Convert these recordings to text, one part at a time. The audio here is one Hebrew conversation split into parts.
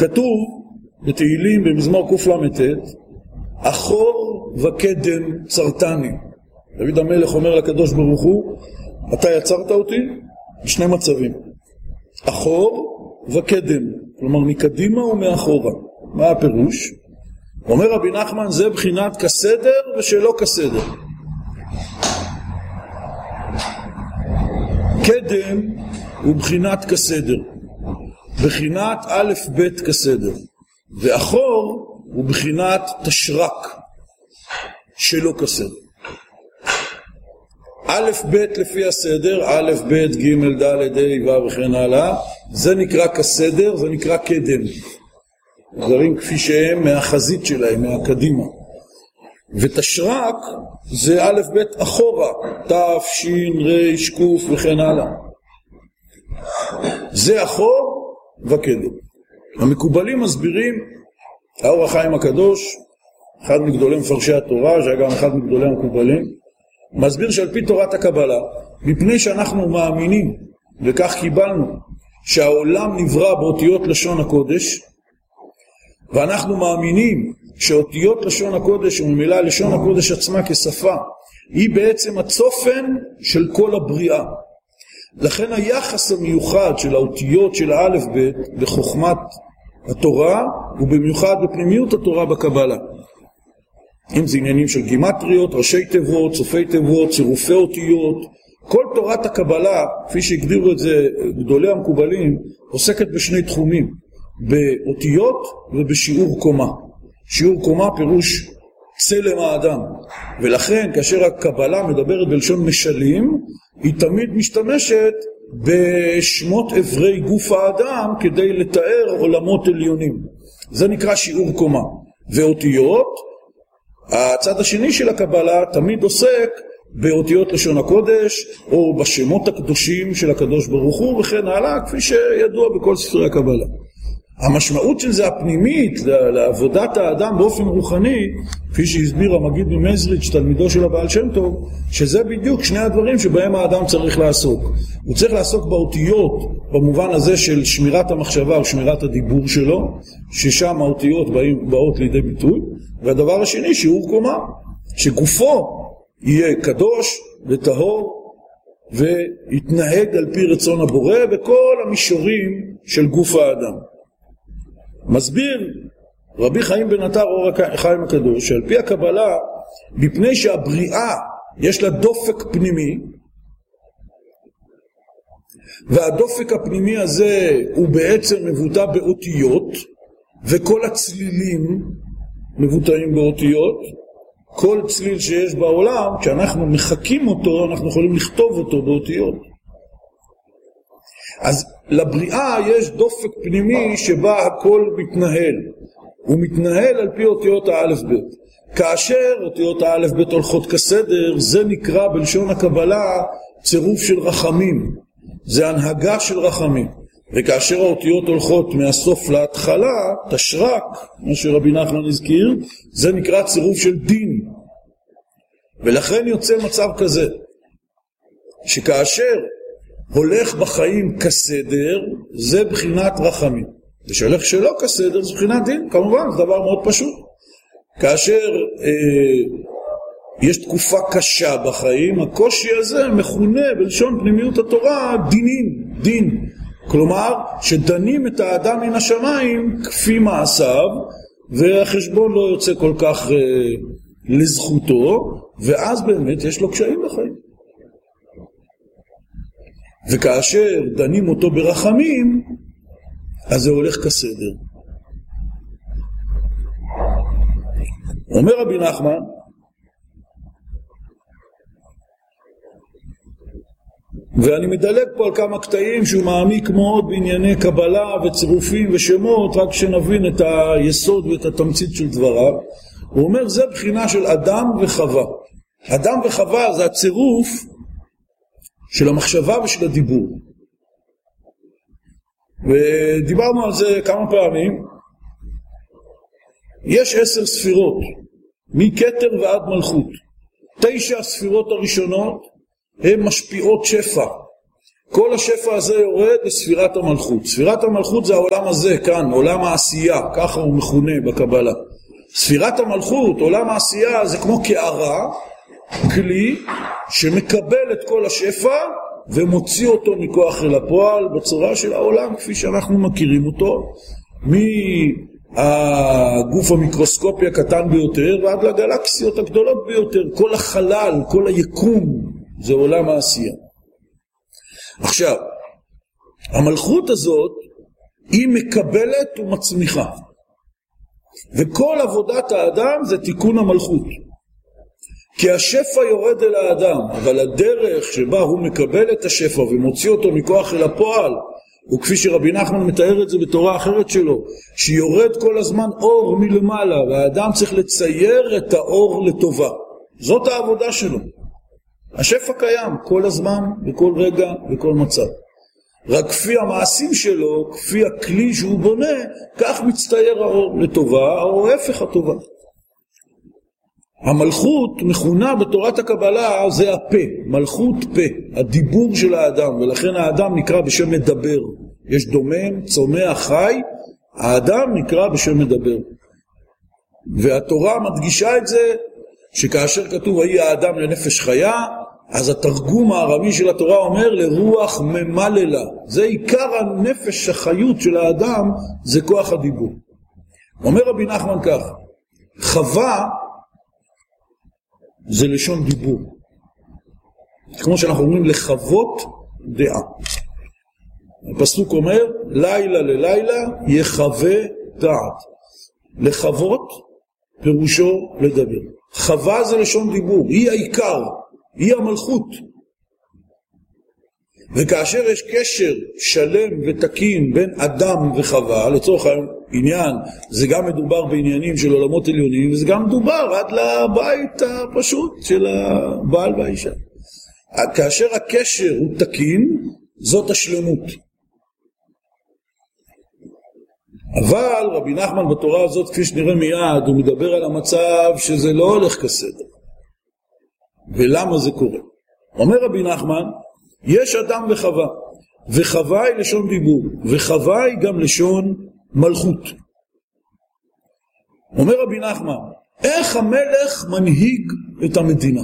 כתוב בתהילים במזמור קל"ט, אחור וקדם צרתני. דוד המלך אומר לקדוש ברוך הוא, אתה יצרת אותי בשני מצבים, אחור וקדם, כלומר מקדימה ומאחורה. מה הפירוש? אומר רבי נחמן, זה בחינת כסדר ושלא כסדר. קדם הוא בחינת כסדר, בחינת א' ב' כסדר, ואחור הוא בחינת תשרק שלא כסדר. א' ב' לפי הסדר, א' ב' ג' ד' ה' ו' וכן הלאה, זה נקרא כסדר, זה נקרא קדם. דברים כפי שהם מהחזית שלהם, מהקדימה. ותשרק זה א' ב' אחורה, ת' ש' ר' ק' וכן הלאה. זה אחור וקדם. המקובלים מסבירים, האור החיים הקדוש, אחד מגדולי מפרשי התורה, שהיה גם אחד מגדולי המקובלים, מסביר שעל פי תורת הקבלה, מפני שאנחנו מאמינים, וכך קיבלנו, שהעולם נברא באותיות לשון הקודש, ואנחנו מאמינים שאותיות לשון הקודש, וממילא לשון הקודש עצמה כשפה, היא בעצם הצופן של כל הבריאה. לכן היחס המיוחד של האותיות של האלף ב' בחוכמת התורה, ובמיוחד בפנימיות התורה בקבלה. אם זה עניינים של גימטריות, ראשי תיבות, סופי תיבות, צירופי אותיות, כל תורת הקבלה, כפי שהגדירו את זה גדולי המקובלים, עוסקת בשני תחומים, באותיות ובשיעור קומה. שיעור קומה פירוש צלם האדם, ולכן כאשר הקבלה מדברת בלשון משלים, היא תמיד משתמשת בשמות עברי גוף האדם כדי לתאר עולמות עליונים. זה נקרא שיעור קומה. ואותיות, הצד השני של הקבלה תמיד עוסק באותיות לשון הקודש, או בשמות הקדושים של הקדוש ברוך הוא וכן הלאה, כפי שידוע בכל ספרי הקבלה. המשמעות של זה הפנימית לעבודת האדם באופן רוחני, כפי שהסביר המגיד ממזריץ' תלמידו של הבעל שם טוב, שזה בדיוק שני הדברים שבהם האדם צריך לעסוק. הוא צריך לעסוק באותיות במובן הזה של שמירת המחשבה או שמירת הדיבור שלו, ששם האותיות באות לידי ביטוי, והדבר השני שיעור קומה, שגופו יהיה קדוש וטהור ויתנהג על פי רצון הבורא בכל המישורים של גוף האדם. מסביר רבי חיים בן עטר אור החיים הקדוש שעל פי הקבלה, מפני שהבריאה יש לה דופק פנימי, והדופק הפנימי הזה הוא בעצם מבוטא באותיות, וכל הצלילים מבוטאים באותיות. כל צליל שיש בעולם, כשאנחנו מחקים אותו, אנחנו יכולים לכתוב אותו באותיות. אז לבריאה יש דופק פנימי שבה הכל מתנהל. הוא מתנהל על פי אותיות האלף בית. כאשר אותיות האלף בית הולכות כסדר, זה נקרא בלשון הקבלה צירוף של רחמים. זה הנהגה של רחמים. וכאשר האותיות הולכות מהסוף להתחלה, תשרק, מה שרבי נחמן הזכיר, זה נקרא צירוף של דין. ולכן יוצא מצב כזה, שכאשר הולך בחיים כסדר, זה בחינת רחמים. ושהולך שלא כסדר, זה בחינת דין. כמובן, זה דבר מאוד פשוט. כאשר יש תקופה קשה בחיים, הקושי הזה מכונה בלשון פנימיות התורה דינים, דין. כלומר, שדנים את האדם מן השמיים כפי מעשיו, והחשבון לא יוצא כל כך לזכותו, ואז באמת יש לו קשיים בחיים. וכאשר דנים אותו ברחמים, אז זה הולך כסדר. אומר רבי נחמן, ואני מדלג פה על כמה קטעים שהוא מעמיק מאוד בענייני קבלה וצירופים ושמות, רק שנבין את היסוד ואת התמצית של דבריו. הוא אומר, זה בחינה של אדם וחווה. אדם וחווה זה הצירוף של המחשבה ושל הדיבור. ודיברנו על זה כמה פעמים. יש 10 ספירות, מכתר ועד מלכות. 9 הספירות הראשונות הן משפיעות שפע. כל השפע הזה יורד לספירת המלכות. ספירת המלכות זה העולם הזה כאן, עולם העשייה, ככה הוא מכונה בקבלה. ספירת המלכות, עולם העשייה, זה כמו קערה, כלי שמקבל את כל השפע ומוציא אותו מכוח אל הפועל בצורה של העולם כפי שאנחנו מכירים אותו, מהגוף המיקרוסקופי הקטן ביותר ועד לגלקסיות הגדולות ביותר. כל החלל, כל היקום זה עולם העשייה. עכשיו, המלכות הזאת היא מקבלת ומצמיחה, וכל עבודת האדם זה תיקון המלכות, כי השפע יורד אל האדם, אבל הדרך שבה הוא מקבל את השפע ומוציא אותו מכוח אל הפועל, וכפי שרבי נחמן מתאר את זה בתורה אחרת שלו, שיורד כל הזמן אור מלמעלה, והאדם צריך לצייר את האור לטובה. זאת העבודה שלו. השפע קיים כל הזמן, בכל רגע, בכל מצב. רק כפי המעשים שלו, כפי הכלי שהוא בונה, כך מצטייר האור לטובה, או ההפך הטובה. המלכות מכונה בתורת הקבלה זה הפה, מלכות פה, הדיבור של האדם, ולכן האדם נקרא בשם מדבר. יש דומם, צומח, חי, האדם נקרא בשם מדבר. והתורה מדגישה את זה, שכאשר כתוב ויהי האדם לנפש חיה, אז התרגום הארמי של התורה אומר לרוח ממללה. זה עיקר הנפש החיות של האדם, זה כוח הדיבור. אומר רבי נחמן כך, חווה זה לשון דיבור. כמו שאנחנו אומרים לחוות דעה. הפסוק אומר לילה ללילה יחווה דעת. לחוות פירושו לדבר. חווה זה לשון דיבור, היא העיקר, היא המלכות. וכאשר יש קשר שלם ותקין בין אדם וחווה, לצורך העניין זה גם מדובר בעניינים של עולמות עליונים, וזה גם מדובר עד לבית הפשוט של הבעל והאישה. כאשר הקשר הוא תקין, זאת השלמות. אבל רבי נחמן בתורה הזאת, כפי שנראה מיד, הוא מדבר על המצב שזה לא הולך כסדר. ולמה זה קורה? אומר רבי נחמן, יש אדם וחווה, וחווה היא לשון דיבור, וחווה היא גם לשון מלכות. אומר רבי נחמן, איך המלך מנהיג את המדינה?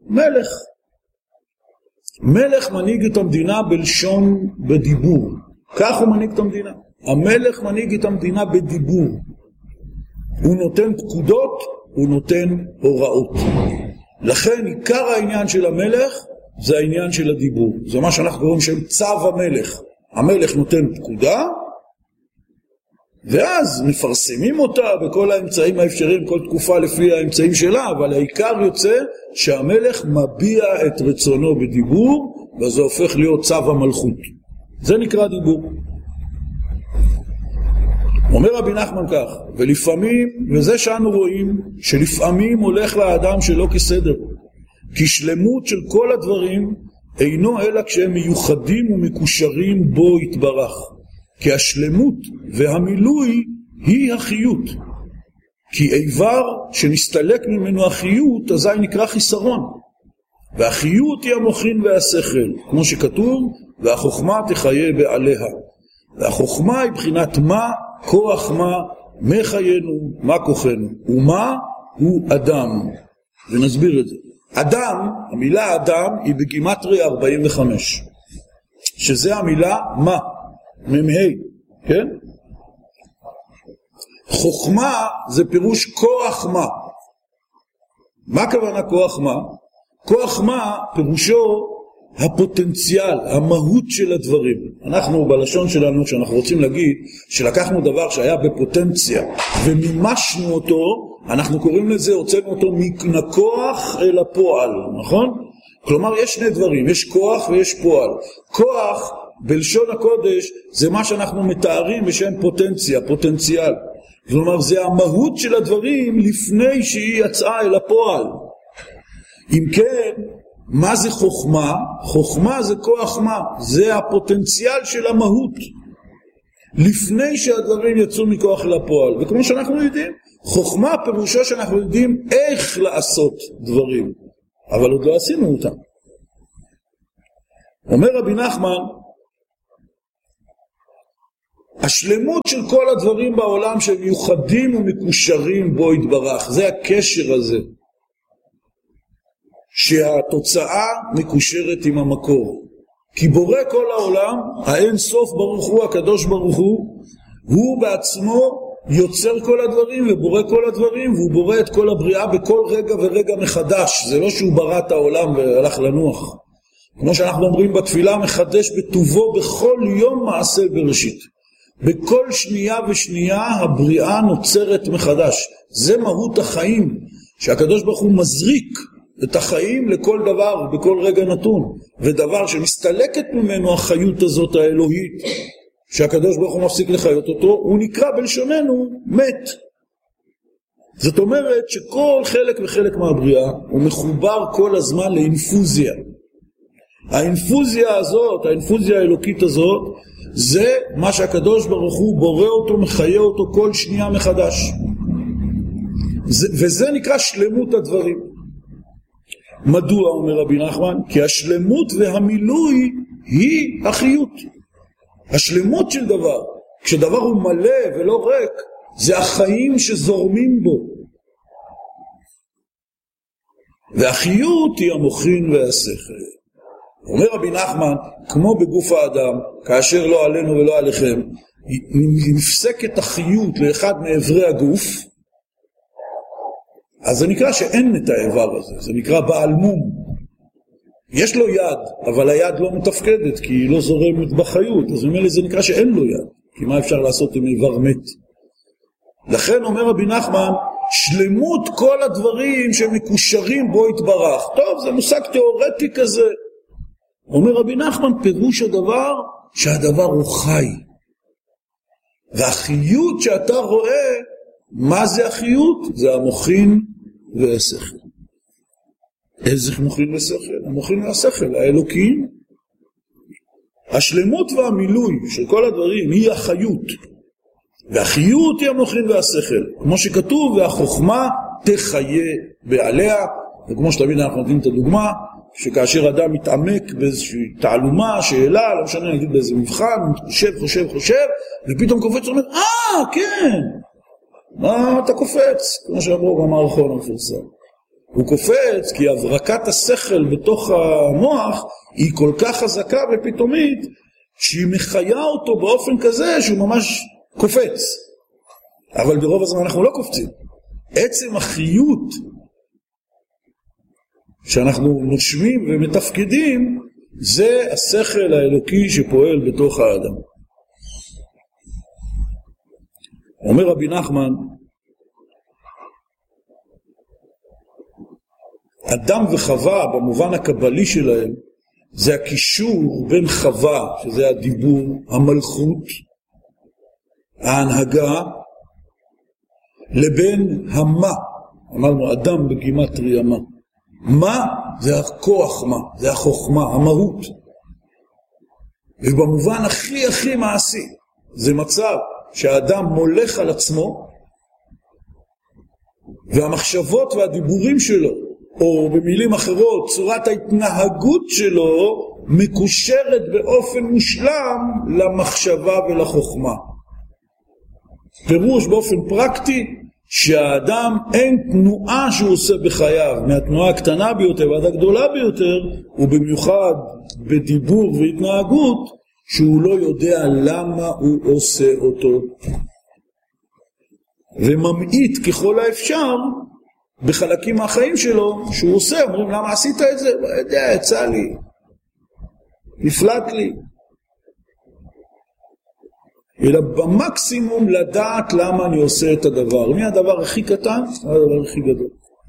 מלך מנהיג את המדינה בלשון בדיבור. כך הוא מנהיג את המדינה. המלך מנהיג את המדינה בדיבור. הוא נותן פקודות, הוא נותן הוראות. לכן עיקר העניין של המלך זה העניין של הדיבור. זה מה שאנחנו קוראים שם צו המלך. המלך נותן פקודה, ואז מפרסמים אותה בכל האמצעים האפשריים, כל תקופה לפי האמצעים שלה, אבל העיקר יוצא שהמלך מביע את רצונו בדיבור, וזה הופך להיות צו המלכות. זה נקרא דיבור. אומר רבי נחמן כך, ולפעמים, וזה שאנו רואים, שלפעמים הולך לאדם שלא כסדר, כי שלמות של כל הדברים אינו אלא כשהם מיוחדים ומקושרים בו יתברך. כי השלמות והמילוי היא החיות. כי איבר שנסתלק ממנו החיות, אזי נקרא חיסרון. והחיות היא המוחין והשכל, כמו שכתוב, והחוכמה תחיה בעליה. והחוכמה היא בחינת מה, כוח מה חיינו, מה כוחנו. ומה הוא אדם. ונסביר את זה. אדם, המילה אדם היא בגימטריה 45. שזה המילה מה. ממהי, כן? חוכמה זה פירוש כוח מה. מה הכוונה כוח מה? כוח מה פירושו הפוטנציאל, המהות של הדברים. אנחנו בלשון שלנו, שאנחנו רוצים להגיד שלקחנו דבר שהיה בפוטנציה ומימשנו אותו, אנחנו קוראים לזה, הוצאנו אותו מכוח אל הפועל, נכון? כלומר יש שני דברים, יש כוח ויש פועל. כוח בלשון הקודש זה מה שאנחנו מתארים בשם פוטנציה, פוטנציאל. כלומר זה המהות של הדברים לפני שהיא יצאה אל הפועל. אם כן, מה זה חוכמה? חוכמה זה כוח מה? זה הפוטנציאל של המהות. לפני שהדברים יצאו מכוח אל הפועל. וכמו שאנחנו יודעים, חוכמה פירושו שאנחנו יודעים איך לעשות דברים. אבל עוד לא עשינו אותם. אומר רבי נחמן, השלמות של כל הדברים בעולם שהם מיוחדים ומקושרים בו יתברך, זה הקשר הזה, שהתוצאה מקושרת עם המקור. כי בורא כל העולם, האין סוף ברוך הוא, הקדוש ברוך הוא בעצמו יוצר כל הדברים ובורא כל הדברים, והוא בורא את כל הבריאה בכל רגע ורגע מחדש. זה לא שהוא ברא את העולם והלך לנוח. כמו שאנחנו אומרים בתפילה, מחדש בטובו בכל יום מעשה בראשית. בכל שנייה ושנייה הבריאה נוצרת מחדש. זה מהות החיים, שהקדוש ברוך הוא מזריק את החיים לכל דבר, בכל רגע נתון. ודבר שמסתלקת ממנו החיות הזאת האלוהית, שהקדוש ברוך הוא מפסיק לחיות אותו, הוא נקרא בלשוננו מת. זאת אומרת שכל חלק וחלק מהבריאה הוא מחובר כל הזמן לאינפוזיה. האינפוזיה הזאת, האינפוזיה האלוקית הזאת, זה מה שהקדוש ברוך הוא בורא אותו, מחיה אותו כל שנייה מחדש. וזה נקרא שלמות הדברים. מדוע, אומר רבי נחמן? כי השלמות והמילוי היא החיות. השלמות של דבר, כשדבר הוא מלא ולא ריק, זה החיים שזורמים בו. והחיות היא המוחין והשכל. אומר רבי נחמן, כמו בגוף האדם, כאשר לא עלינו ולא עליכם, נפסקת החיות לאחד מעברי הגוף, אז זה נקרא שאין את העבר הזה, זה נקרא בעל מום. יש לו יד, אבל היד לא מתפקדת, כי היא לא זורמת בחיות, אז ממילא זה נקרא שאין לו יד, כי מה אפשר לעשות עם עבר מת? לכן אומר רבי נחמן, שלמות כל הדברים שמקושרים בו יתברך. טוב, זה מושג תיאורטי כזה. אומר רבי נחמן, פירוש הדבר, שהדבר הוא חי. והחיות שאתה רואה, מה זה החיות? זה המוחין והשכל. איזה מוחין והשכל? המוחין והשכל, האלוקים. השלמות והמילוי של כל הדברים היא החיות. והחיות היא המוחין והשכל. כמו שכתוב, והחוכמה תחיה בעליה. וכמו שתמיד אנחנו נותנים את הדוגמה, שכאשר אדם מתעמק באיזושהי תעלומה, שאלה, לא משנה, נגיד באיזה מבחן, חושב, ופתאום קופץ ואומר, כן, מה אתה קופץ? כמו שאמרו במערכון המפורסם. הוא קופץ כי הברקת השכל בתוך המוח היא כל כך חזקה ופתאומית, שהיא מחיה אותו באופן כזה שהוא ממש קופץ. אבל ברוב הזמן אנחנו לא קופצים. עצם החיות שאנחנו נושמים ומתפקדים, זה השכל האלוקי שפועל בתוך האדם. אומר רבי נחמן, אדם וחווה במובן הקבלי שלהם, זה הקישור בין חווה, שזה הדיבור, המלכות, ההנהגה, לבין המה. אמרנו אדם בגימטריה מה. מה? זה הכוח מה, זה החוכמה, המהות. ובמובן הכי מעשי, זה מצב שהאדם מולך על עצמו, והמחשבות והדיבורים שלו, או במילים אחרות, צורת ההתנהגות שלו, מקושרת באופן מושלם למחשבה ולחוכמה. פירוש באופן פרקטי, שהאדם אין תנועה שהוא עושה בחייו, מהתנועה הקטנה ביותר ועד הגדולה ביותר, ובמיוחד בדיבור והתנהגות, שהוא לא יודע למה הוא עושה אותו. וממעיט ככל האפשר, בחלקים מהחיים שלו, שהוא עושה, אומרים למה עשית את זה? לא יודע, יצא לי, נפלט לי. אלא במקסימום לדעת למה אני עושה את הדבר. מי הדבר הכי קטן? הדבר הכי גדול.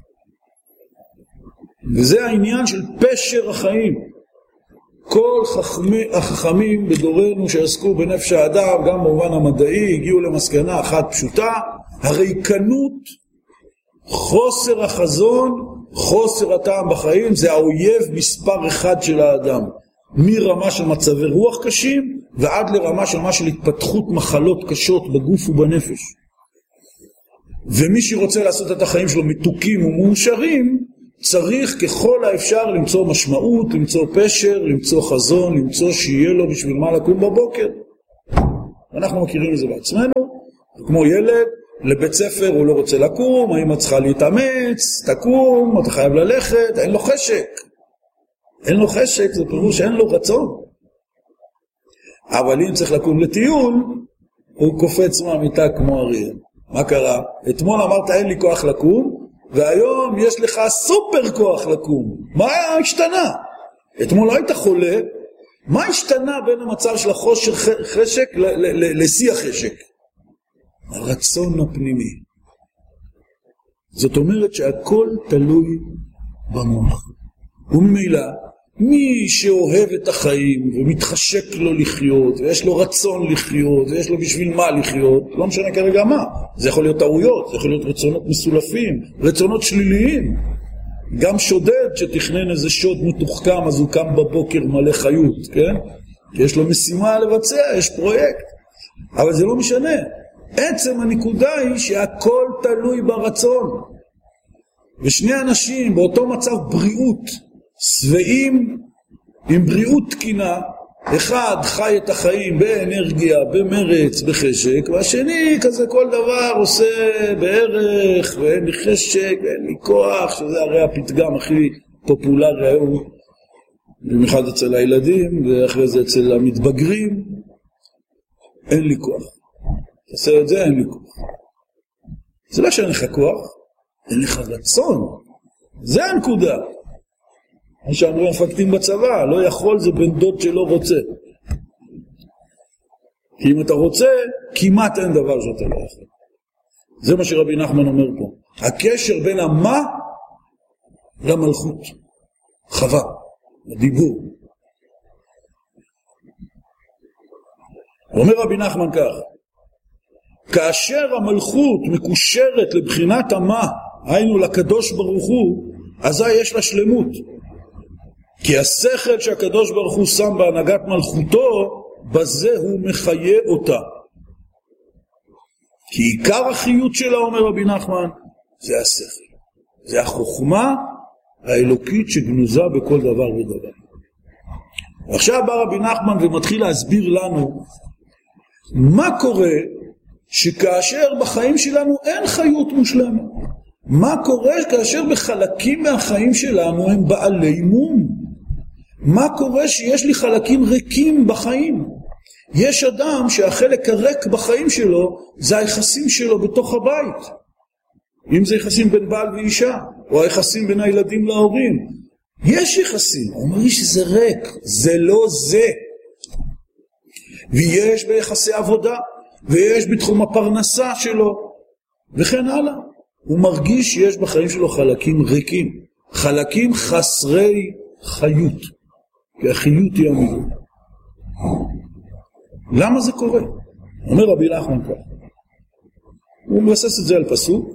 וזה העניין של פשר החיים. כל החכמים בדורנו שעסקו בנפש האדם, גם במובן המדעי, הגיעו למסקנה אחת פשוטה, הריקנות, חוסר החזון, חוסר הטעם בחיים, זה האויב מספר אחד של האדם. מרמה של מצבי רוח קשים, ועד לרמה של מה של התפתחות מחלות קשות בגוף ובנפש. ומי שרוצה לעשות את החיים שלו מתוקים ומאושרים, צריך ככל האפשר למצוא משמעות, למצוא פשר, למצוא חזון, למצוא שיהיה לו בשביל מה לקום בבוקר. אנחנו מכירים את זה בעצמנו, כמו ילד, לבית ספר הוא לא רוצה לקום, האמא צריכה להתאמץ, תקום, אתה חייב ללכת, אין לו חשק. אין לו חשק, זה פירוש שאין לו רצון. אבל אם צריך לקום לטיול, הוא קופץ מהמיטה כמו אריה. מה קרה? אתמול אמרת אין לי כוח לקום, והיום יש לך סופר כוח לקום. מה השתנה? אתמול לא היית חולה, מה השתנה בין המצב של החשק לשיא החשק? הרצון הפנימי. זאת אומרת שהכל תלוי במוח. וממילא, מי שאוהב את החיים ומתחשק לו לחיות, ויש לו רצון לחיות, ויש לו בשביל מה לחיות, לא משנה כרגע מה. זה יכול להיות טעויות, זה יכול להיות רצונות מסולפים, רצונות שליליים. גם שודד שתכנן איזה שוד מתוחכם, אז הוא קם בבוקר מלא חיות, כן? כי יש לו משימה לבצע, יש פרויקט. אבל זה לא משנה. עצם הנקודה היא שהכל תלוי ברצון. ושני אנשים באותו מצב בריאות, שבעים עם בריאות תקינה, אחד חי את החיים באנרגיה, במרץ, בחשק, והשני כזה כל דבר עושה בערך, ואין לי חשק, ואין לי כוח, שזה הרי הפתגם הכי פופולרי היום, במיוחד אצל הילדים, ואחרי זה אצל המתבגרים, אין לי כוח. תעשה את זה, אין לי כוח. זה לא שאין לך כוח, אין לך רצון. זה הנקודה. מה שאמרו המפקדים בצבא, לא יכול זה בן דוד שלא רוצה. כי אם אתה רוצה, כמעט אין דבר שאתה לא יכול. זה מה שרבי נחמן אומר פה. הקשר בין המה למלכות. חווה, הדיבור. אומר רבי נחמן כך, כאשר המלכות מקושרת לבחינת המה, היינו לקדוש ברוך הוא, אזי יש לה שלמות. כי השכל שהקדוש ברוך הוא שם בהנהגת מלכותו, בזה הוא מחיה אותה. כי עיקר החיות שלה, אומר רבי נחמן, זה השכל. זה החוכמה האלוקית שגנוזה בכל דבר ודבר. עכשיו בא רבי נחמן ומתחיל להסביר לנו מה קורה שכאשר בחיים שלנו אין חיות מושלמת. מה קורה כאשר בחלקים מהחיים שלנו הם בעלי מום? מה קורה שיש לי חלקים ריקים בחיים? יש אדם שהחלק הריק בחיים שלו זה היחסים שלו בתוך הבית. אם זה יחסים בין בעל ואישה, או היחסים בין הילדים להורים. יש יחסים, הוא אומר לי שזה ריק, זה לא זה. ויש ביחסי עבודה, ויש בתחום הפרנסה שלו, וכן הלאה. הוא מרגיש שיש בחיים שלו חלקים ריקים, חלקים חסרי חיות, כי החיות היא המילה. למה זה קורה? אומר רבי נחמן כך, הוא מבסס את זה על פסוק,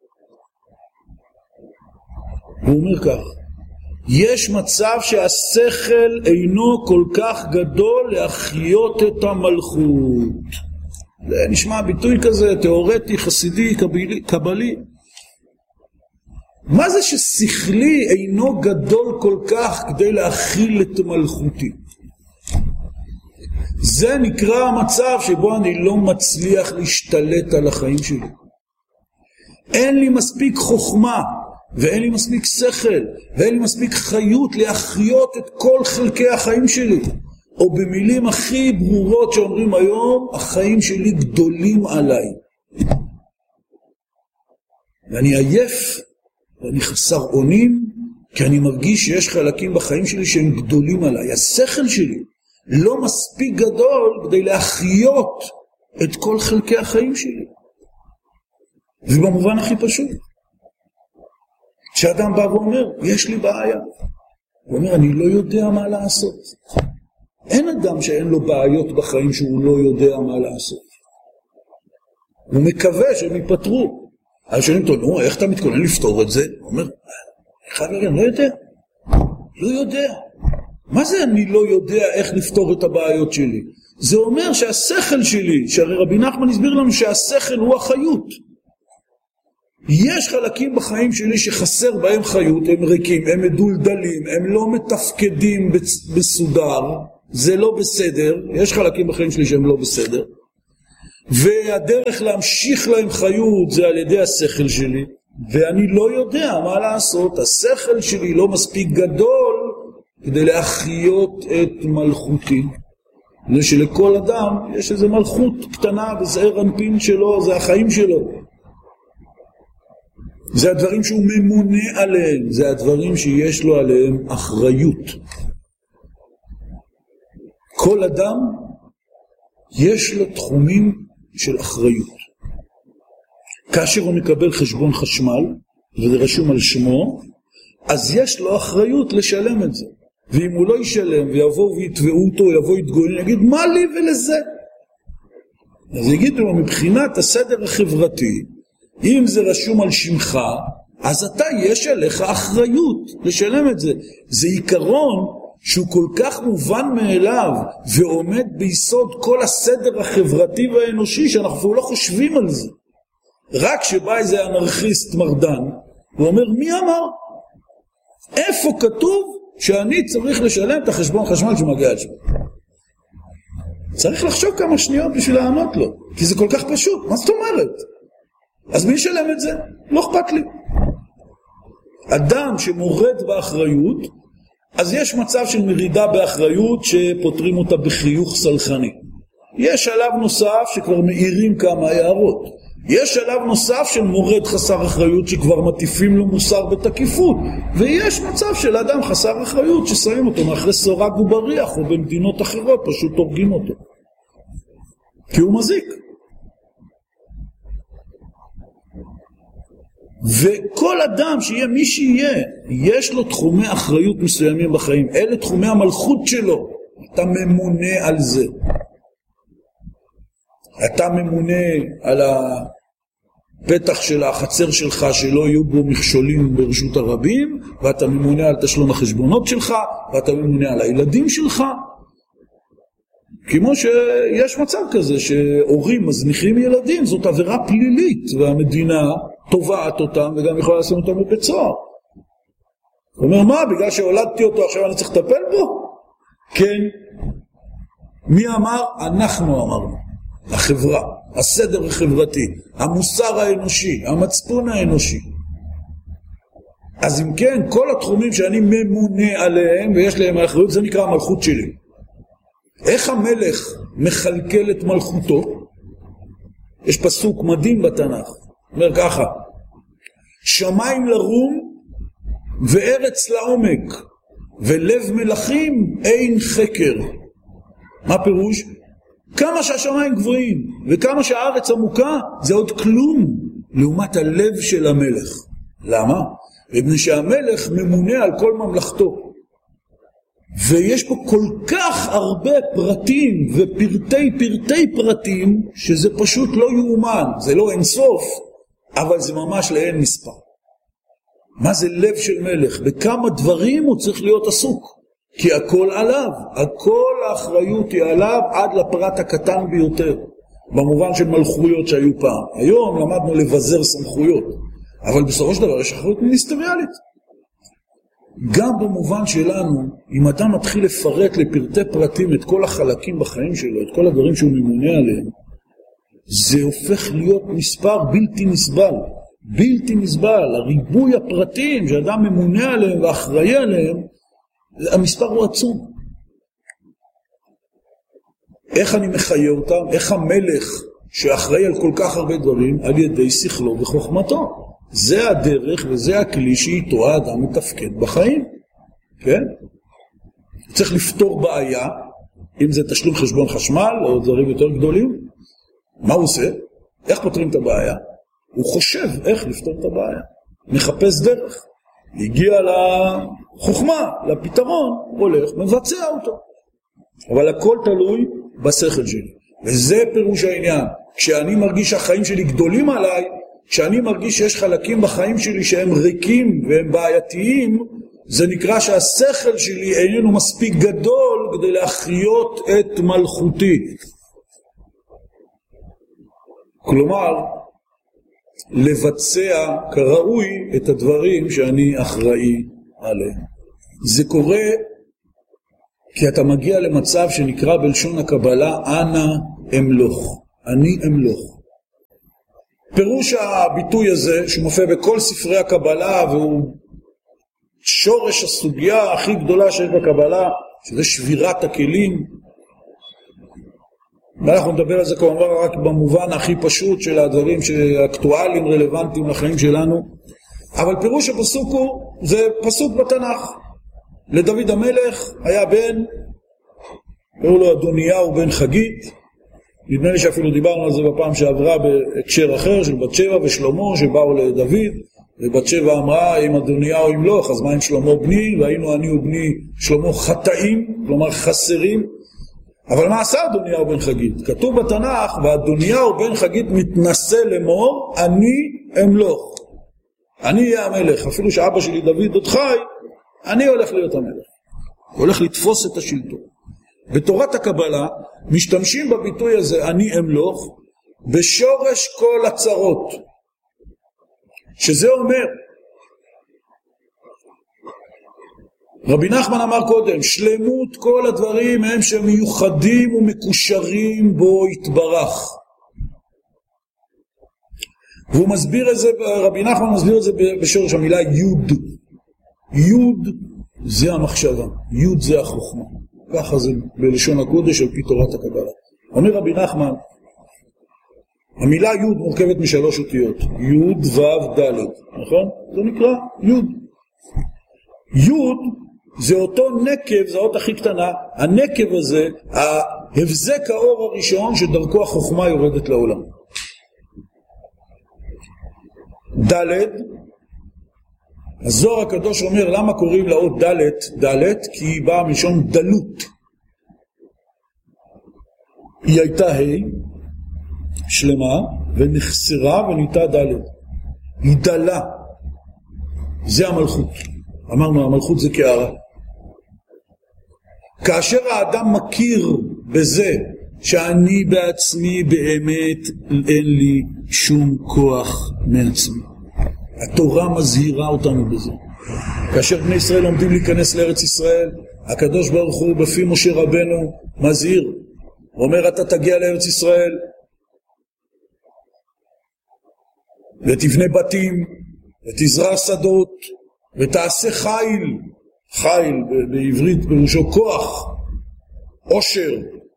הוא אומר כך, יש מצב שהשכל אינו כל כך גדול להחיות את המלכות. זה נשמע ביטוי כזה, תיאורטי, חסידי, קבלי. מה זה ששכלי אינו גדול כל כך כדי להכיל את מלכותי? זה נקרא המצב שבו אני לא מצליח להשתלט על החיים שלי. אין לי מספיק חוכמה, ואין לי מספיק שכל, ואין לי מספיק חיות להחיות את כל חלקי החיים שלי. או במילים הכי ברורות שאומרים היום, החיים שלי גדולים עליי. ואני עייף, ואני חסר אונים, כי אני מרגיש שיש חלקים בחיים שלי שהם גדולים עליי. השכל שלי לא מספיק גדול כדי להחיות את כל חלקי החיים שלי. ובמובן הכי פשוט. כשאדם בא ואומר, יש לי בעיה. הוא אומר, אני לא יודע מה לעשות. אין אדם שאין לו בעיות בחיים שהוא לא יודע מה לעשות. הוא מקווה שהם ייפטרו. אז שואלים אותו, נו, איך אתה מתכונן לפתור את זה? הוא אומר, חברים, לא יודע. לא יודע. מה זה אני לא יודע איך לפתור את הבעיות שלי? זה אומר שהשכל שלי, שהרי רבי נחמן הסביר לנו שהשכל הוא החיות. יש חלקים בחיים שלי שחסר בהם חיות, הם ריקים, הם מדולדלים, הם לא מתפקדים בסודר, זה לא בסדר, יש חלקים בחיים שלי שהם לא בסדר, והדרך להמשיך להם חיות זה על ידי השכל שלי, ואני לא יודע מה לעשות, השכל שלי לא מספיק גדול כדי להחיות את מלכותי. זה שלכל אדם יש איזו מלכות קטנה בזעיר אנפין שלו, זה החיים שלו. זה הדברים שהוא ממונה עליהם, זה הדברים שיש לו עליהם אחריות. כל אדם יש לו תחומים של אחריות. כאשר הוא מקבל חשבון חשמל, וזה רשום על שמו, אז יש לו אחריות לשלם את זה. ואם הוא לא ישלם ויבואו ויתבעו אותו, יבואו יתגונן, יגיד מה לי ולזה? אז יגידו לו, מבחינת הסדר החברתי, אם זה רשום על שמך, אז אתה יש עליך אחריות לשלם את זה. זה עיקרון שהוא כל כך מובן מאליו, ועומד ביסוד כל הסדר החברתי והאנושי, שאנחנו אפילו לא חושבים על זה. רק שבא איזה אנרכיסט מרדן, הוא אומר, מי אמר? איפה כתוב שאני צריך לשלם את החשבון חשמל שמגיע על שמו? צריך לחשוב כמה שניות בשביל לענות לו, כי זה כל כך פשוט. מה זאת אומרת? אז מי ישלם את זה? לא אכפת לי. אדם שמורד באחריות, אז יש מצב של מרידה באחריות שפותרים אותה בחיוך סלחני. יש שלב נוסף שכבר מאירים כמה הערות. יש שלב נוסף של מורד חסר אחריות שכבר מטיפים לו מוסר בתקיפות. ויש מצב של אדם חסר אחריות ששמים אותו מאחרי סורג ובריח, או במדינות אחרות פשוט הורגים אותו. כי הוא מזיק. וכל אדם שיהיה מי שיהיה, יש לו תחומי אחריות מסוימים בחיים. אלה תחומי המלכות שלו. אתה ממונה על זה. אתה ממונה על הפתח של החצר שלך שלא יהיו בו מכשולים ברשות הרבים, ואתה ממונה על תשלום החשבונות שלך, ואתה ממונה על הילדים שלך. כמו שיש מצב כזה שהורים מזניחים ילדים, זאת עבירה פלילית, והמדינה תובעת אותם וגם יכולה לשים אותם בבית סוהר. הוא אומר, מה, בגלל שהולדתי אותו עכשיו אני צריך לטפל בו? כן. מי אמר? אנחנו אמרנו. החברה, הסדר החברתי, המוסר האנושי, המצפון האנושי. אז אם כן, כל התחומים שאני ממונה עליהם ויש להם האחריות, זה נקרא המלכות שלי. איך המלך מחלקל את מלכותו? יש פסוק מדהים בתנ"ך, אומר ככה, שמיים לרום וארץ לעומק, ולב מלכים אין חקר. מה פירוש? כמה שהשמיים גבוהים וכמה שהארץ עמוקה, זה עוד כלום לעומת הלב של המלך. למה? מפני שהמלך ממונה על כל ממלכתו. ויש פה כל כך הרבה פרטים ופרטי פרטי פרטים, שזה פשוט לא יאומן. זה לא אינסוף, אבל זה ממש לאין מספר. מה זה לב של מלך? בכמה דברים הוא צריך להיות עסוק. כי הכל עליו, הכל האחריות היא עליו עד לפרט הקטן ביותר. במובן של מלכויות שהיו פעם. היום למדנו לבזר סמכויות. אבל בסופו של דבר יש אחריות מיניסטריאלית. גם במובן שלנו, אם אדם מתחיל לפרט לפרטי פרטים את כל החלקים בחיים שלו, את כל הדברים שהוא ממונה עליהם, זה הופך להיות מספר בלתי נסבל. בלתי נסבל. הריבוי הפרטים שאדם ממונה עליהם ואחראי עליהם, המספר הוא עצום. איך אני מחיה אותם? איך המלך שאחראי על כל כך הרבה דברים? על ידי שכלו וחוכמתו. זה הדרך וזה הכלי שאיתו האדם מתפקד בחיים. כן? צריך לפתור בעיה, אם זה תשלום חשבון חשמל או דברים יותר גדולים. מה הוא עושה? איך פותרים את הבעיה? הוא חושב איך לפתור את הבעיה. מחפש דרך. הגיע לחוכמה, לפתרון, הולך, מבצע אותו. אבל הכל תלוי בשכל שלי. וזה פירוש העניין. כשאני מרגיש שהחיים שלי גדולים עליי, כשאני מרגיש שיש חלקים בחיים שלי שהם ריקים והם בעייתיים, זה נקרא שהשכל שלי איננו מספיק גדול כדי להחיות את מלכותי. כלומר, לבצע כראוי את הדברים שאני אחראי עליהם. זה קורה כי אתה מגיע למצב שנקרא בלשון הקבלה אנא אמלוך, אני אמלוך. פירוש הביטוי הזה שמופיע בכל ספרי הקבלה, והוא שורש הסוגיה הכי גדולה שיש בקבלה, שזה שבירת הכלים. ואנחנו נדבר על זה כמובן רק במובן הכי פשוט של הדברים שאקטואליים, רלוונטיים לחיים שלנו. אבל פירוש הפסוק זה פסוק בתנ"ך. לדוד המלך היה בן, קראו לו אדוניהו בן חגית. נדמה לי שאפילו דיברנו על זה בפעם שעברה בהקשר אחר של בת שבע ושלמה שבאו לדוד, ובת שבע אמרה אם אדוניהו ימלוך אז מה עם שלמה בני, והיינו אני ובני שלמה חטאים, כלומר חסרים. אבל מה עשה אדוניהו בן חגית? כתוב בתנ"ך ואדוניהו בן חגית מתנשא לאמור אני אמלוך, אני אהיה המלך. אפילו שאבא שלי דוד עוד חי, אני הולך להיות המלך, הולך לתפוס את השלטון. בתורת הקבלה משתמשים בביטוי הזה אני אמלוך בשורש כל הצרות, שזה אומר, רבי נחמן אמר קודם, שלמות כל הדברים הם שמיוחדים ומקושרים בו יתברך. והוא מסביר את זה, רבי נחמן מסביר את זה בשורש המילה יוד. יוד זה המחשבה, יוד זה החוכמה. ככה זה בלשון הקודש על פי תורת הקבלה. אומר רבי נחמן, המילה יוד מורכבת משלוש אותיות, יוד וו דלת, נכון? זה נקרא יוד. יוד זה אותו נקב, זה האות הכי קטנה, הנקב הזה, ההבזק האור הראשון שדרכו החוכמה יורדת לעולם. דלת, הזוהר הקדוש אומר למה קוראים לאות דלת דלת? כי היא באה מלשון דלות. היא הייתה שלמה ונחסרה ונהייתה דלת. היא דלה. זה המלכות. אמרנו המלכות זה קערה. כאשר האדם מכיר בזה שאני בעצמי באמת אין לי שום כוח מעצמי, התורה מזהירה אותנו בזה. כאשר בני ישראל עומדים להיכנס לארץ ישראל, הקדוש ברוך הוא בפי משה רבנו מזהיר, אומר אתה תגיע לארץ ישראל ותבנה בתים ותזרע שדות ותעשה חיל. חיל בעברית פירושו כוח, עושר.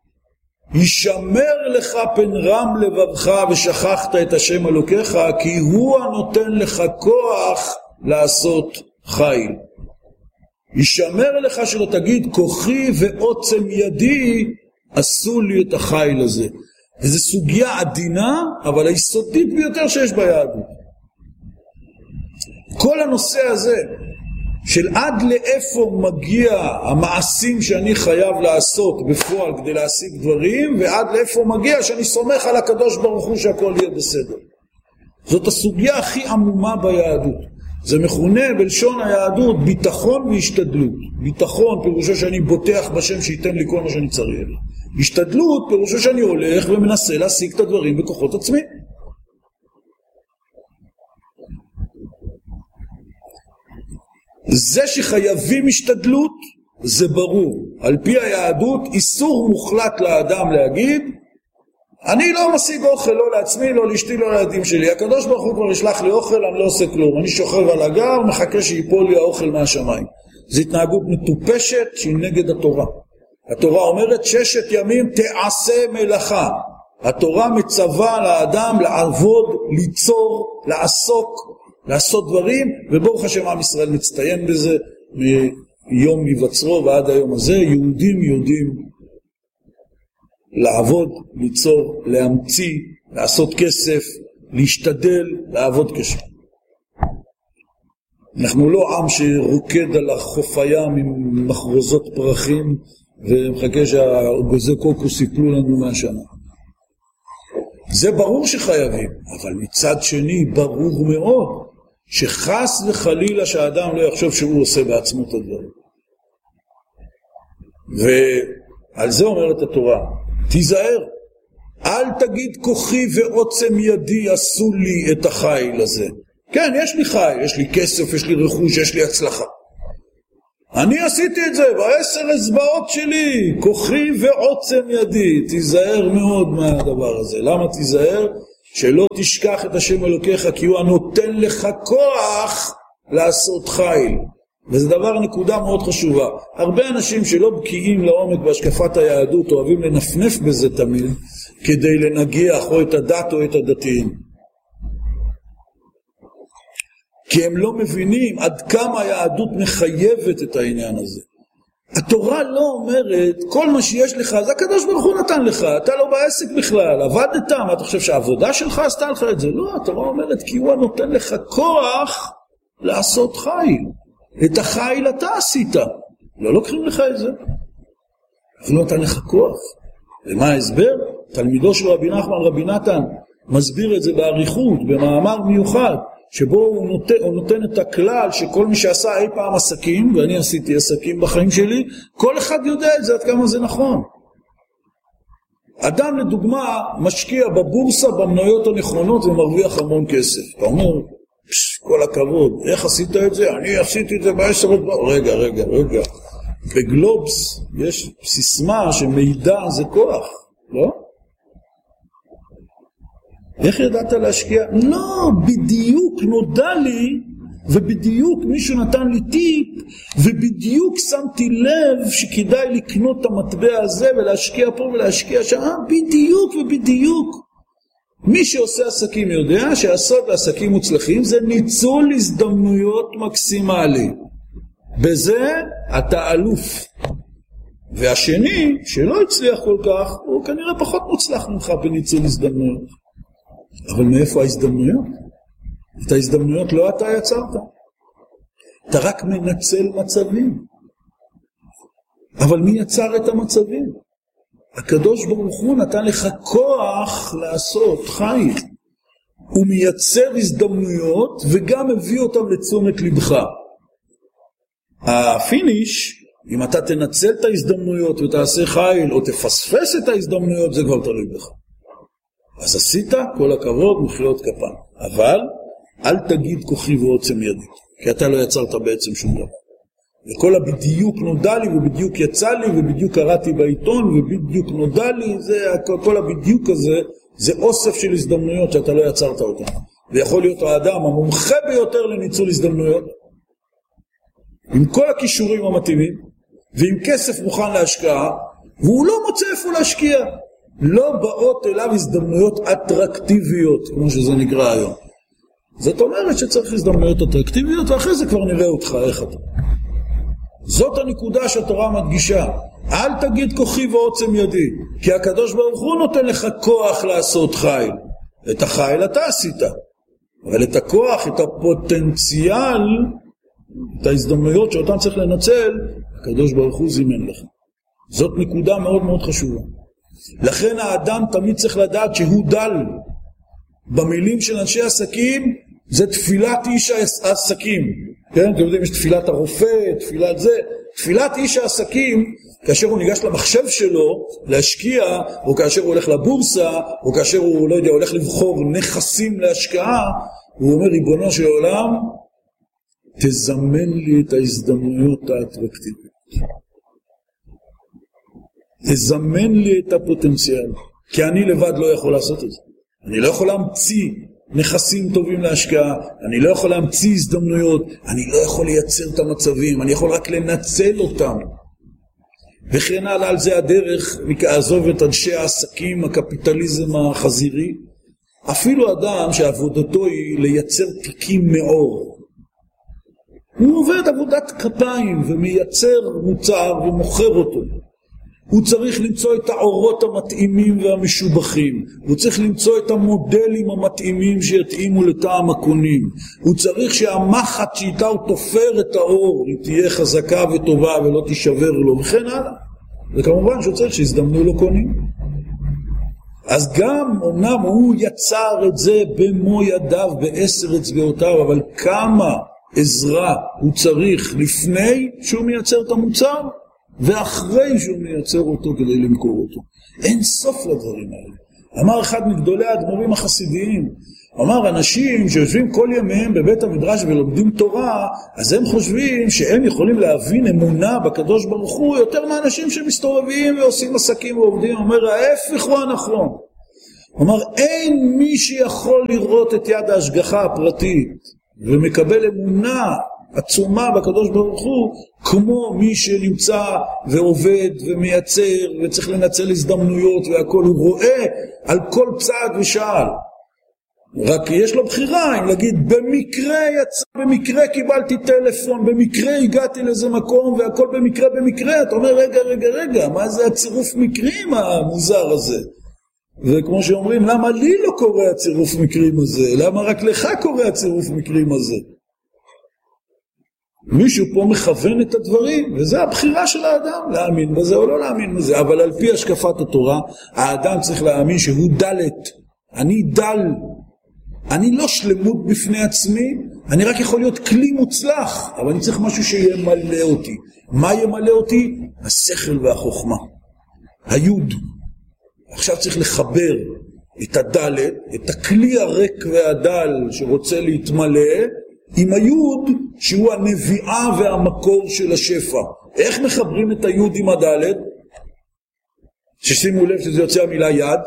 ישמר לך פן רם לבבך ושכחת את השם אלוקיך, כי הוא הנותן לך כוח לעשות חיל. ישמר לך שלא תגיד כוחי ועוצם ידי עשו לי את החיל הזה. וזו סוגיה עדינה אבל היסודית ביותר שיש ביהדות. כל הנושא הזה של עד לאיפה מגיע המעשים שאני חייב לעשות בפועל כדי להשיג דברים, ועד לאיפה מגיע שאני סומך על הקדוש ברוך הוא שהכל יהיה בסדר. זאת הסוגיה הכי עמומה ביהדות. זה מכונה בלשון היהדות ביטחון והשתדלות. ביטחון פירושו שאני בוטח בשם שייתן לי כל מה שאני צריך. השתדלות פירושו שאני הולך ומנסה להשיג את הדברים בכוחות עצמי. זה שחייבים השתדלות זה ברור. על פי היהדות איסור מוחלט לאדם להגיד אני לא משיג אוכל לא לעצמי, לא לאשתי, לא לילדים שלי. הקדוש ברוך הוא כבר ישלח לי אוכל, אני לא עושה כלום. אני שוכב על הגר, מחכה שיפול לי האוכל מהשמיים. זו התנהגות מטופשת שהיא נגד התורה. התורה אומרת 6 ימים תעשה מלאכה. התורה מצווה לאדם לעבוד, ליצור, לעשות דברים, וברוך השם עם ישראל מצטיין בזה מיום היווצרו ועד היום הזה. יהודים יודעים לעבוד, ליצור, להמציא, לעשות כסף, להשתדל, לעבוד קשה. אנחנו לא עם שרוקד על החוף הים עם מחרוזות פרחים ומחכה שהגוזי קוקוס יפלו לנו מהשנה. זה ברור שחייבים, אבל מצד שני ברור מאוד שחס וחלילה שהאדם לא יחשוב שהוא עושה בעצמו את הדברים. ועל זה אומרת התורה, תיזהר, אל תגיד כוחי ועוצם ידי עשו לי את החיל הזה. כן, יש לי חיל, יש לי כסף, יש לי רכוש, יש לי הצלחה. אני עשיתי את זה ב10 אצבעות שלי, כוחי ועוצם ידי. תיזהר מאוד מהדבר הזה. למה תיזהר? שלא תשכח את השם אלוקיך, כי הוא הנותן לך כוח לעשות חיל. וזה דבר נקודה מאוד חשובה. הרבה אנשים שלא בקיאים לעומק בהשקפת היהדות אוהבים לנפנף בזה תמיד כדי לנגיח או את הדת או את הדתיים. כי הם לא מבינים עד כמה היהדות מחייבת את העניין הזה. התורה לא אומרת כל מה שיש לך זה הקדוש ברוך הוא נתן לך, אתה לא בעסק בכלל, עבדת, מה אתה חושב שהעבודה שלך עשתה לך את זה? לא, התורה אומרת כי הוא נותן לך כוח לעשות חיל. את החיל אתה עשית, לא לוקחים לך את זה, אבל לא נתן לך כוח. ומה ההסבר? תלמידו של רבי נחמן רבי נתן מסביר את זה בעריכות, במאמר מיוחד, שבו הוא נותן את הכלל שכל מי שעשה אי פעם עסקים, ואני עשיתי עסקים בחיים שלי, כל אחד יודע את זה עד כמה זה נכון. אדם לדוגמה משקיע בבורסה במניות הנכונות ומרוויח המון כסף. אתה אומר, כל הכבוד, איך עשית את זה? אני עשיתי את זה ב10 אצבעות. רגע. בגלובס יש סיסמה שמידע זה כוח, לא? איך ידעת להשקיע? לא, בדיוק נודע לי, ובדיוק מישהו נתן לי טיפ, ובדיוק שמתי לב שכדאי לקנות את המטבע הזה ולהשקיע פה ולהשקיע שם, בדיוק ובדיוק. מי שעושה עסקים יודע שהסוד לעסקים מוצלחים זה ניצול הזדמנויות מקסימלי. בזה אתה אלוף. והשני שלא הצליח כל כך, הוא כנראה פחות מוצלח ממך בניצול הזדמנויות. אבל מאיפה ההזדמנויות? את ההזדמנויות לא אתה יצרת. אתה רק מנצל מצבים. אבל מי יצר את המצבים? הקדוש ברוך הוא נתן לך כוח לעשות חיל. הוא מייצר הזדמנויות וגם מביא אותם לתשומת לבך. הפיניש, אם אתה תנצל את ההזדמנויות ותעשה חיל או תפספס את ההזדמנויות, זה כבר תלוי בך. אז עשית, כל הכבוד, מחיאות כפיים. אבל אל תגיד כוחי ועוצם ידי, כי אתה לא יצרת בעצם שום דבר. וכל הבדיוק נודע לי ובדיוק יצא לי ובדיוק קראתי בעיתון ובדיוק נודע לי, כל הבדיוק הזה זה אוסף של הזדמנויות שאתה לא יצרת אותן. ויכול להיות האדם המומחה ביותר לניצול הזדמנויות, עם כל הכישורים המתאימים ועם כסף מוכן להשקעה, והוא לא מוצא איפה להשקיע. לא באות אליו הזדמנויות אטרקטיביות, כמו שזה נקרא היום. זאת אומרת שצריך הזדמנויות אטרקטיביות, ואחרי זה כבר נראה אותך איך אתה. זאת הנקודה שהתורה מדגישה. אל תגיד כוחי ועוצם ידי, כי הקדוש ברוך הוא נותן לך כוח לעשות חיל. את החיל אתה עשית, אבל את הכוח, את הפוטנציאל, את ההזדמנויות שאותן צריך לנצל, הקדוש ברוך הוא זימן לך. זאת נקודה מאוד מאוד חשובה. לכן האדם תמיד צריך לדעת שהוא דל. במילים של אנשי עסקים זה תפילת איש העסקים. כן? אתם יודעים, יש תפילת הרופא, תפילת זה. תפילת איש העסקים, כאשר הוא ניגש למחשב שלו להשקיע, או כאשר הוא הולך לבורסה, או כאשר הוא, לא יודע, הולך לבחור נכסים להשקעה, הוא אומר, ריבונו של עולם, תזמן לי את ההזדמנויות האטרקטיביות. תזמן לי את הפוטנציאל, כי אני לבד לא יכול לעשות את זה. אני לא יכול להמציא נכסים טובים להשקעה, אני לא יכול להמציא הזדמנויות, אני לא יכול לייצר את המצבים, אני יכול רק לנצל אותם. וכן הלאה, על זה הדרך, לעזוב את אנשי העסקים, הקפיטליזם החזירי, אפילו אדם שעבודתו היא לייצר תיקים מאור. הוא עובד עבודת כפיים ומייצר מוצר ומוכר אותו. הוא צריך למצוא את האורות המתאימים והמשובחים. הוא צריך למצוא את המודלים המתאימים שיתאימו לטעם הקונים. הוא צריך שהמחט שאיתה הוא תופר את האור, היא תהיה חזקה וטובה ולא תישבר לו, וכן הלאה. וכמובן שהוא צריך שיזדמנו לו קונים. אז גם אמנם הוא יצר את זה במו ידיו, ב10 אצבעותיו, אבל כמה עזרה הוא צריך לפני שהוא מייצר את המוצר, ואחרי שהוא מייצר אותו כדי למכור אותו. אין סוף לדברים האלה. אמר אחד מגדולי האדמו"רים החסידיים, אמר אנשים שיושבים כל ימיהם בבית המדרש ולומדים תורה, אז הם חושבים שהם יכולים להבין אמונה בקדוש ברוך הוא יותר מאנשים שמסתובבים ועושים עסקים ועובדים. אומר ההפך הוא הנכון. אומר אין מי שיכול לראות את יד ההשגחה הפרטית ומקבל אמונה עצומה בקדוש ברוך הוא כמו מי שנמצא ועובד ומייצר וצריך לנצל הזדמנויות והכל. הוא רואה על כל צעד ושעל, רק יש לו בחירה אם להגיד במקרה יצא, במקרה קיבלתי טלפון, במקרה הגעתי לאיזה מקום והכל במקרה. אתה אומר רגע, מה זה הצירוף מקרים המוזר הזה? וכמו שאומרים, למה לי לא קורה הצירוף מקרים הזה? למה רק לך קורה הצירוף מקרים הזה? מישהו פה מכוון את הדברים, וזה הבחירה של האדם, להאמין בזה או לא להאמין בזה. אבל על פי השקפת התורה, האדם צריך להאמין שהוא דלת. אני דל. אני לא שלמות בפני עצמי, אני רק יכול להיות כלי מוצלח, אבל אני צריך משהו שימלא אותי. מה ימלא אותי? השכל והחוכמה. היוד. עכשיו צריך לחבר את הדלת, את הכלי הריק והדל שרוצה להתמלא, עם היוד שהוא הנביאה והמקור של השפע. איך מחברים את היוד עם הדלת? ששימו לב שזה יוצא המילה יד.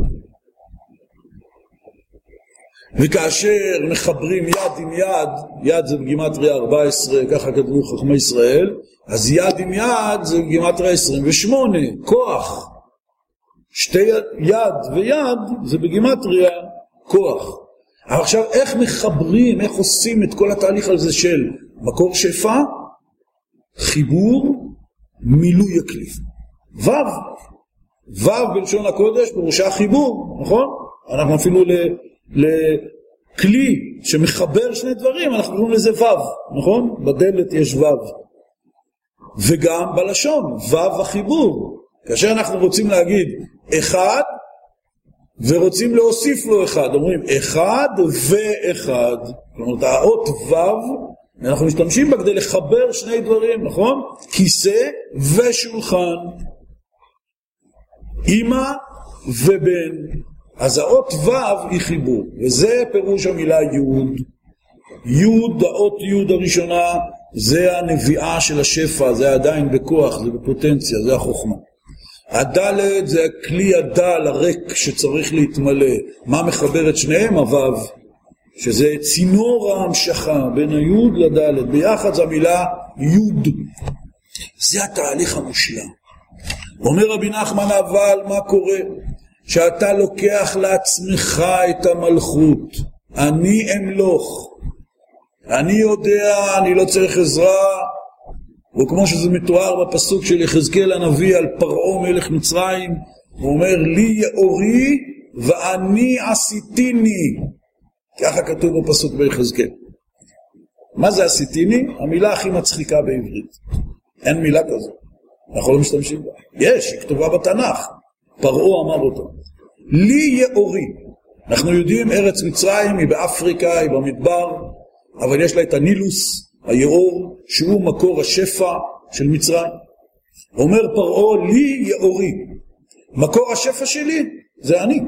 וכאשר מחברים יד עם יד, יד זה בגימטריה 14, ככה כתבו חכמי ישראל, אז יד עם יד זה בגימטריה 28, כוח. שתי יד ויד זה בגימטריה כוח. אבל עכשיו איך מחברים, איך עושים את כל התהליך הזה של מקור שפע, חיבור, מילוי הכלי. וו בלשון הקודש פירושה חיבור, נכון? אנחנו אפילו לכלי שמחבר שני דברים, אנחנו קוראים לזה וו, נכון? בדלת יש וו. וגם בלשון, וו החיבור. כאשר אנחנו רוצים להגיד אחד, ורוצים להוסיף לו אחד, אומרים אחד ואחד. כלומר, האות וו, אנחנו משתמשים בה כדי לחבר שני דברים, נכון? כיסא ושולחן. אמא ובן. אז האות וו היא חיבור, וזה פירוש המילה יוד. יוד, האות יוד הראשונה, זה הנביאה של השפע, זה עדיין בכוח, זה בפוטנציה, זה החוכמה. הדלת זה הכלי הדל הריק שצריך להתמלא. מה מחבר את שניהם? הוו, שזה צינור ההמשכה בין היוד לדלת. ביחד זה המילה יוד. זה התהליך המושלם. אומר רבי נחמן, אבל מה קורה? שאתה לוקח לעצמך את המלכות. אני אמלוך. אני יודע, אני לא צריך עזרה. וכמו שזה מתואר בפסוק של יחזקאל הנביא על פרעה מלך מצרים, הוא אומר, לי יאורי ואני עשיתיני. ככה כתוב בפסוק ביחזקאל. מה זה עשיתיני? המילה הכי מצחיקה בעברית. אין מילה כזו. אנחנו לא משתמשים בה. יש, היא כתובה בתנ"ך. פרעה אמר אותה. לי יאורי. אנחנו יודעים, ארץ מצרים היא באפריקה, היא במדבר, אבל יש לה את הנילוס, היאור, שהוא מקור השפע של מצרים. אומר פרעה, לי יאורי. מקור השפע שלי זה אני.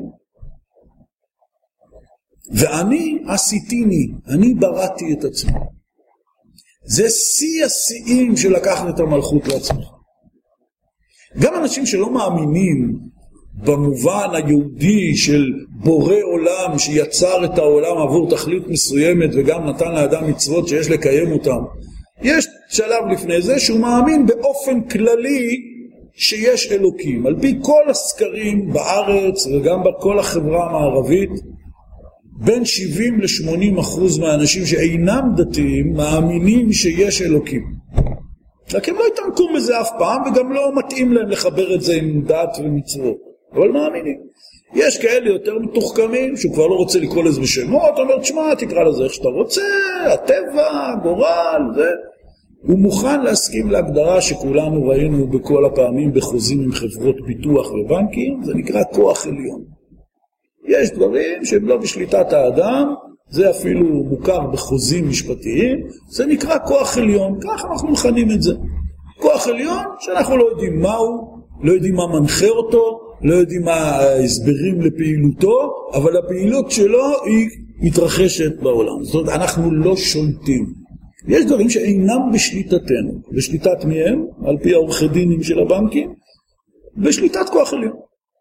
ואני עשיתיני, אני בראתי את עצמי. זה שיא השיאים של לקחת את המלכות לעצמך. גם אנשים שלא מאמינים במובן היהודי של בורא עולם שיצר את העולם עבור תכלית מסוימת וגם נתן לאדם מצוות שיש לקיים אותם, יש שלב לפני זה שהוא מאמין באופן כללי שיש אלוקים. על פי כל הסקרים בארץ וגם בכל החברה המערבית, בין 70-80% מהאנשים שאינם דתיים מאמינים שיש אלוקים. רק הם לא התעמקו בזה אף פעם וגם לא מתאים להם לחבר את זה עם דת ומצוות, אבל מאמינים. יש כאלה יותר מתוחכמים שהוא כבר לא רוצה לקרוא לזה בשמות, אומר תשמע תקרא לזה איך שאתה רוצה, הטבע, גורל, זה. הוא מוכן להסכים להגדרה שכולנו ראינו בכל הפעמים בחוזים עם חברות ביטוח ובנקים, זה נקרא כוח עליון. יש דברים שהם לא בשליטת האדם, זה אפילו מוכר בחוזים משפטיים, זה נקרא כוח עליון, ככה אנחנו מכנים את זה. כוח עליון שאנחנו לא יודעים מהו, לא יודעים מה מנחה אותו, לא יודעים מה ההסברים לפעילותו, אבל הפעילות שלו היא מתרחשת בעולם. זאת אומרת, אנחנו לא שולטים. יש דברים שאינם בשליטתנו. בשליטת מהם, על פי העורכי דינים של הבנקים, בשליטת כוח עליון.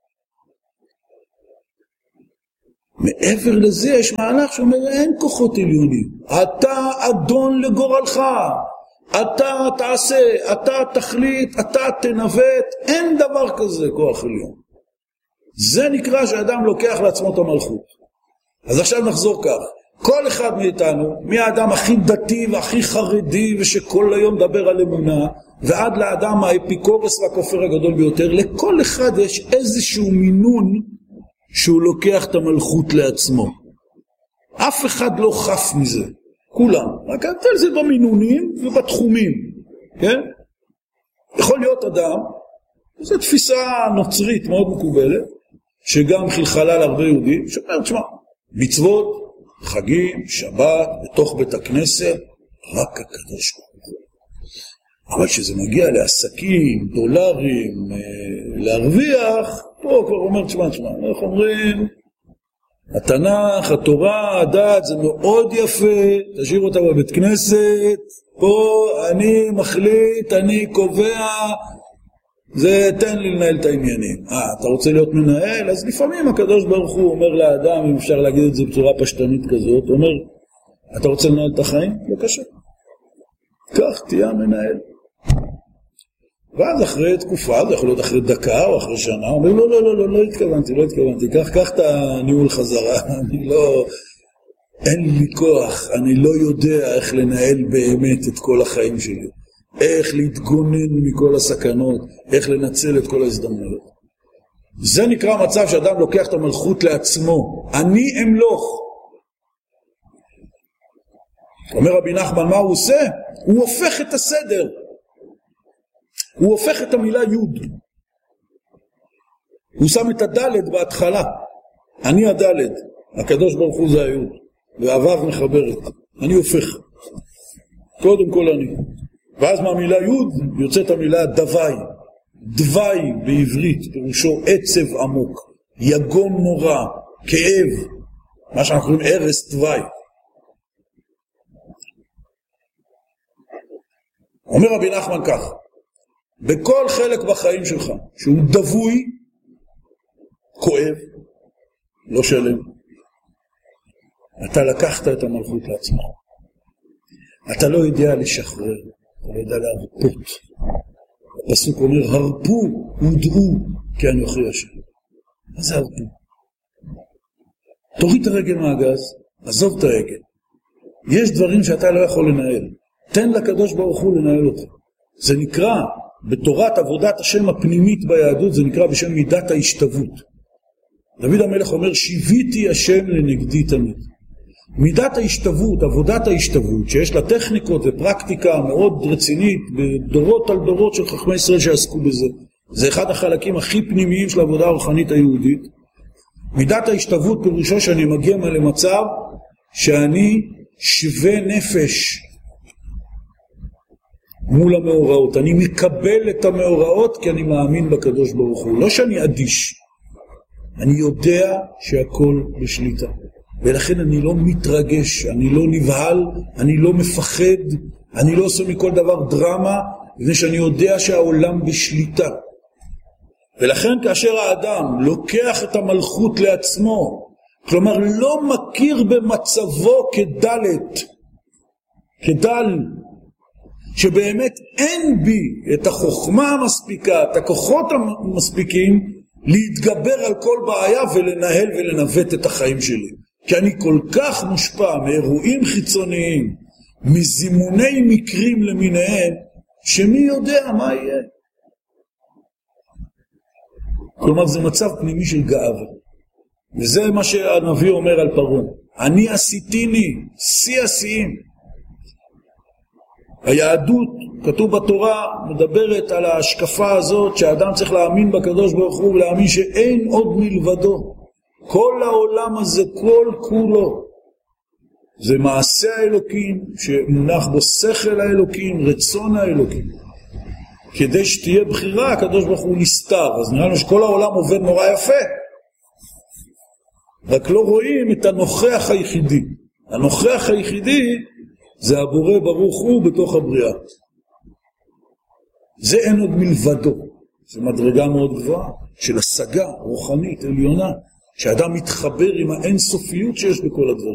מעבר לזה יש מהלך שאומר, אין כוחות עליונים. אתה אדון לגורלך. אתה תעשה, אתה תחליט, אתה תנווט. אין דבר כזה כוח עליון. זה נקרא שאדם לוקח לעצמו את המלכות. אז עכשיו נחזור כך. כל אחד מאיתנו, מהאדם הכי דתי והכי חרדי ושכל היום מדבר על אמונה, ועד לאדם האפיקורס והכופר הגדול ביותר, לכל אחד יש איזשהו מינון שהוא לוקח את המלכות לעצמו. אף אחד לא חף מזה. כולם. רק ההבדל זה במינונים ובתחומים. כן? יכול להיות אדם, זו תפיסה נוצרית מאוד מקובלת, שגם חלחלה להרבה יהודים, שאומר, תשמע, מצוות, חגים, שבת, בתוך בית הכנסת, רק הקדוש ברוך הוא. אבל כשזה מגיע לעסקים, דולרים, להרוויח, פה כבר אומר, תשמע, איך אומרים, התנ"ך, התורה, הדת, זה מאוד יפה, תשאיר אותה בבית כנסת, פה אני מחליט, אני קובע, זה תן לי לנהל את העניינים. אתה רוצה להיות מנהל? אז לפעמים הקדוש ברוך הוא אומר לאדם, אם אפשר להגיד את זה בצורה פשטנית כזאת, הוא אומר, אתה רוצה לנהל את החיים? בבקשה. כך תהיה המנהל. ואז אחרי תקופה, זה יכול להיות אחרי דקה או אחרי שנה, הוא אומר, לא התכוונתי, קח את הניהול חזרה, אין לי כוח, אני לא יודע איך לנהל באמת את כל החיים שלי. איך להתגונן מכל הסכנות, איך לנצל את כל ההזדמנויות. זה נקרא מצב שאדם לוקח את המלכות לעצמו. אני אמלוך. אומר רבי נחמן, מה הוא עושה? הוא הופך את הסדר. הוא הופך את המילה יוד. הוא שם את הדלת בהתחלה. אני הדלת. הקדוש ברוך הוא זה היוד. והוו מחברת. אני הופך. קודם כל אני. ואז מהמילה יוד יוצאת המילה דווי. דווי בעברית, פירושו עצב עמוק, יגון נורא, כאב, מה שאנחנו קוראים ערש דווי. אומר רבי נחמן כך, בכל חלק בחיים שלך, שהוא דווי, כואב, לא שלם, אתה לקחת את המלכות לעצמך. אתה לא יודע לשחרר. אתה לא יודע להרפות. הפסוק אומר, הרפו, הודעו, כי אנוכי השם. מה זה הרפו? תוריד את הרגל מהגז, עזוב את הרגל. יש דברים שאתה לא יכול לנהל. תן לקדוש ברוך הוא לנהל אותך. זה נקרא, בתורת עבודת השם הפנימית ביהדות, זה נקרא בשם מידת ההשתוות. דוד המלך אומר, שיביתי השם לנגדי תמיד. מידת ההשתוות, עבודת ההשתוות, שיש לה טכניקות ופרקטיקה מאוד רצינית, בדורות על דורות של חכמי ישראל שעסקו בזה. זה אחד החלקים הכי פנימיים של העבודה הרוחנית היהודית. מידת ההשתוות פירושו שאני מגיע למצב שאני שווה נפש מול המאורעות. אני מקבל את המאורעות כי אני מאמין בקדוש ברוך הוא. לא שאני אדיש. אני יודע שהכל בשליטה. ולכן אני לא מתרגש, אני לא נבהל, אני לא מפחד, אני לא עושה מכל דבר דרמה, לפני שאני יודע שהעולם בשליטה. ולכן כאשר האדם לוקח את המלכות לעצמו, כלומר לא מכיר במצבו כדל, שבאמת אין בי את החוכמה המספיקה, את הכוחות המספיקים, להתגבר על כל בעיה ולנהל ולנווט את החיים שלי. כי אני כל כך מושפע מאירועים חיצוניים, מזימוני מקרים למיניהם, שמי יודע מה יהיה. כלומר, זה מצב פנימי של גאווה. וזה מה שהנביא אומר על פרעה. אני עשיתיני, שיא השיאים. היהדות, כתוב בתורה, מדברת על ההשקפה הזאת, שהאדם צריך להאמין בקדוש ברוך הוא, ולהאמין שאין עוד מלבדו. כל העולם הזה, כל כולו, זה מעשה האלוקים, שמונח בו שכל האלוקים, רצון האלוקים. כדי שתהיה בחירה, הקדוש ברוך הוא נסתר. אז נראה לנו שכל העולם עובד נורא יפה. רק לא רואים את הנוכח היחידי. הנוכח היחידי זה הבורא ברוך הוא בתוך הבריאה. זה אין עוד מלבדו. זו מדרגה מאוד גבוהה של השגה רוחנית עליונה, שאדם מתחבר עם האינסופיות שיש בכל הדברים.